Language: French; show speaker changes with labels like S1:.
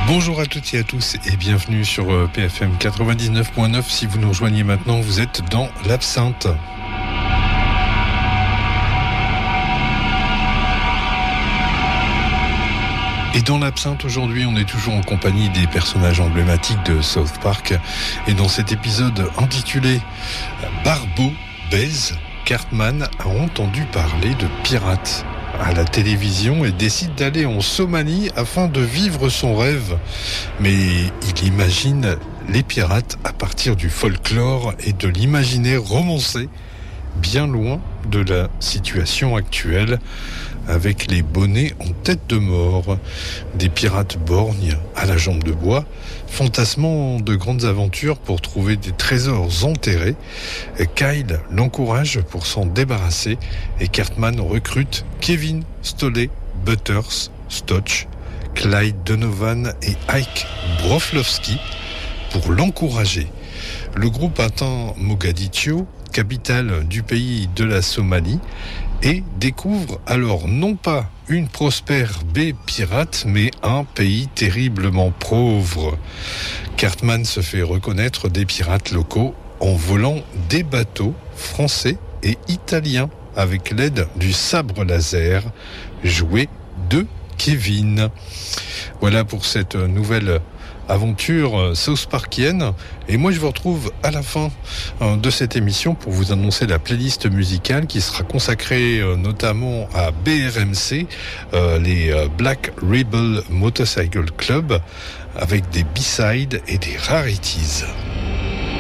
S1: Bonjour à toutes et à tous et bienvenue sur PFM 99.9. Si vous nous rejoignez maintenant, vous êtes dans l'Absinthe. Et dans l'Absinthe, aujourd'hui, on est toujours en compagnie des personnages emblématiques de South Park. Et dans cet épisode intitulé Barbeau baise, Cartman a entendu parler de pirates à la télévision et décide d'aller en Somalie afin de vivre son rêve. Mais il imagine les pirates à partir du folklore et de l'imaginaire romancé, bien loin de la situation actuelle, avec les bonnets en tête de mort, des pirates borgnes à la jambe de bois, fantasmant de grandes aventures pour trouver des trésors enterrés. Kyle l'encourage pour s'en débarrasser et Cartman recrute Kevin, Stolley, Butters, Stotch, Clyde Donovan et Ike Broflovski pour l'encourager. Le groupe atteint Mogadiscio, capitale du pays de la Somalie, et découvre alors non pas une prospère baie pirate, mais un pays terriblement pauvre. Cartman se fait reconnaître des pirates locaux en volant des bateaux français et italiens avec l'aide du sabre laser joué de Kevin. Voilà pour cette nouvelle aventure South Parkienne. Et moi je vous retrouve à la fin de cette émission pour vous annoncer la playlist musicale qui sera consacrée notamment à BRMC, les Black Rebel Motorcycle Club, avec des B-sides et des rarities.